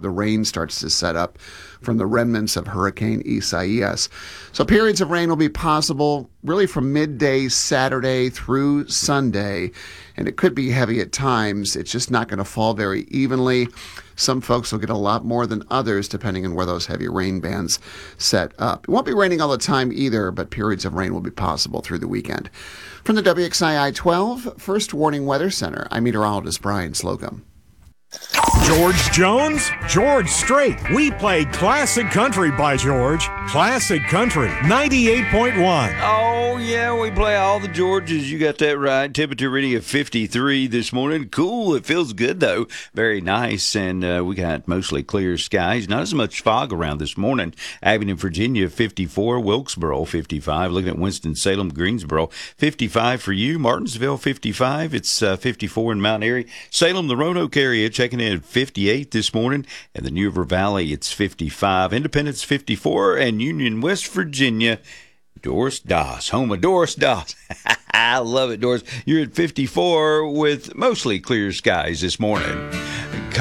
the rain starts to set up from the remnants of Hurricane Isaias. So periods of rain will be possible really from midday Saturday through Sunday, and it could be heavy at times. It's just not going to fall very evenly. Some folks will get a lot more than others depending on where those heavy rain bands set up. It won't be raining all the time either, but periods of rain will be possible through the weekend. From the WXII 12 First Warning Weather Center, I'm meteorologist Brian Slocum. George Jones, George Strait. We played Classic Country by George. Classic Country, 98.1. Oh, yeah, we play all the Georges. You got that right. Temperature reading of 53 this morning. Cool. It feels good, though. Very nice. And we got mostly clear skies. Not as much fog around this morning. Abingdon, Virginia, 54. Wilkesboro, 55. Looking at Winston-Salem, Greensboro, 55 for you. Martinsville, 55. It's 54 in Mount Airy. Salem, the Roanoke area, checking in at 58 this morning. And the New River Valley, it's 55. Independence, 54. And Union, West Virginia, Doris Doss, home of Doris Doss. I love it, Doris. You're at 54 with mostly clear skies this morning.